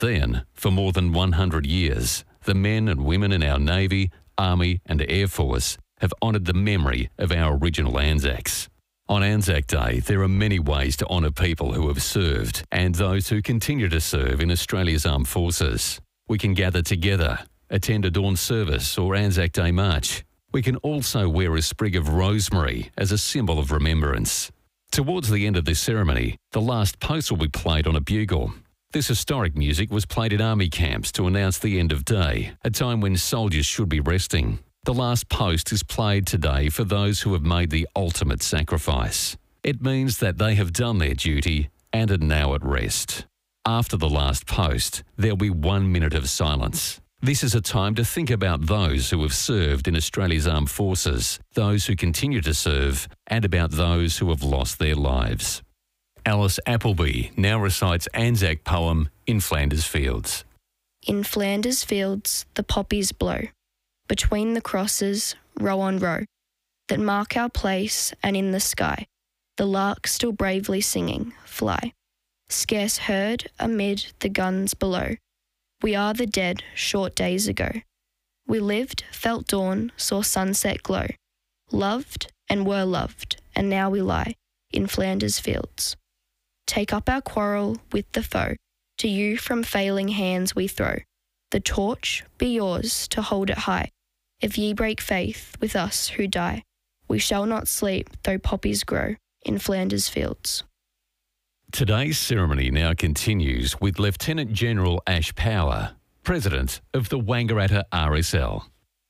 Then, for more than 100 years, the men and women in our Navy, Army and Air Force have honoured the memory of our original Anzacs. On Anzac Day, there are many ways to honour people who have served and those who continue to serve in Australia's armed forces. We can gather together, attend a dawn service or Anzac Day march. We can also wear a sprig of rosemary as a symbol of remembrance. Towards the end of this ceremony, the last post will be played on a bugle. This historic music was played in army camps to announce the end of day, a time when soldiers should be resting. The last post is played today for those who have made the ultimate sacrifice. It means that they have done their duty and are now at rest. After the last post, there'll be 1 minute of silence. This is a time to think about those who have served in Australia's armed forces, those who continue to serve, and about those who have lost their lives. Alice Appleby now recites Anzac poem In Flanders Fields. In Flanders fields the poppies blow, between the crosses, row on row, that mark our place, and in the sky, the lark still bravely singing, fly, scarce heard amid the guns below. We are the dead short days ago. We lived, felt dawn, saw sunset glow, loved and were loved, and now we lie in Flanders fields. Take up our quarrel with the foe, to you from failing hands we throw. The torch be yours to hold it high. If ye break faith with us who die, we shall not sleep though poppies grow in Flanders fields. Today's ceremony now continues with Lieutenant General Ash Power, President of the Wangaratta RSL.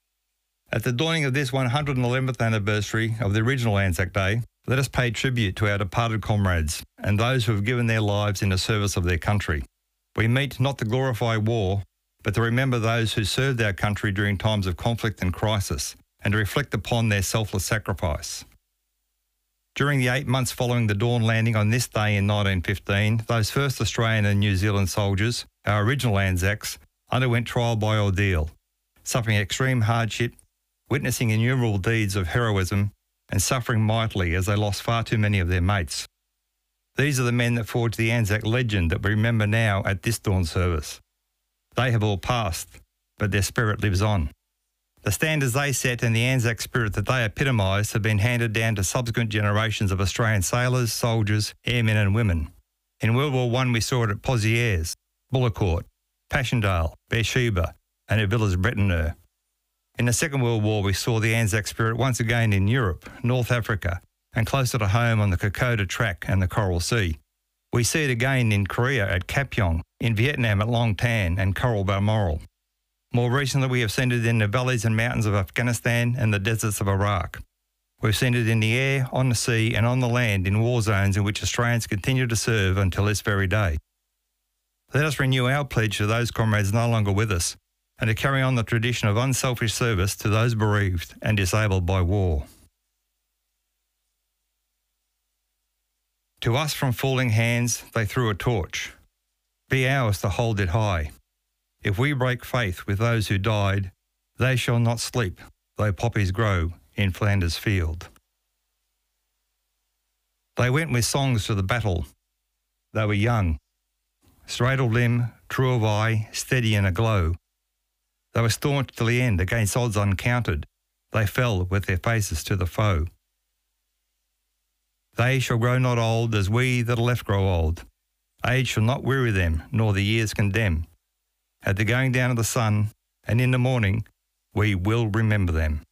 At the dawning of this 111th anniversary of the original Anzac Day, let us pay tribute to our departed comrades and those who have given their lives in the service of their country. We meet not to glorify war, but to remember those who served our country during times of conflict and crisis, and to reflect upon their selfless sacrifice. During the 8 months following the Dawn landing on this day in 1915, those first Australian and New Zealand soldiers, our original Anzacs, underwent trial by ordeal, suffering extreme hardship, witnessing innumerable deeds of heroism, and suffering mightily as they lost far too many of their mates. These are the men that forged the Anzac legend that we remember now at this dawn service. They have all passed, but their spirit lives on. The standards they set and the Anzac spirit that they epitomised have been handed down to subsequent generations of Australian sailors, soldiers, airmen and women. In World War I we saw it at Pozieres, Bullecourt, Passchendaele, Beersheba and at Villers-Bretonneux. In the Second World War we saw the Anzac spirit once again in Europe, North Africa and closer to home on the Kokoda Track and the Coral Sea. We see it again in Korea at Kapyong, in Vietnam at Long Tan and Coral Balmoral. More recently we have seen it in the valleys and mountains of Afghanistan and the deserts of Iraq. We've seen it in the air, on the sea and on the land in war zones in which Australians continue to serve until this very day. Let us renew our pledge to those comrades no longer with us and to carry on the tradition of unselfish service to those bereaved and disabled by war. To us from falling hands they threw a torch. Be ours to hold it high. If we break faith with those who died, they shall not sleep, though poppies grow in Flanders field. They went with songs to the battle. They were young, straight of limb, true of eye, steady and aglow. They were staunch to the end against odds uncounted. They fell with their faces to the foe. They shall grow not old as we that are left grow old. Age shall not weary them, nor the years condemn. At the going down of the sun, and in the morning, we will remember them.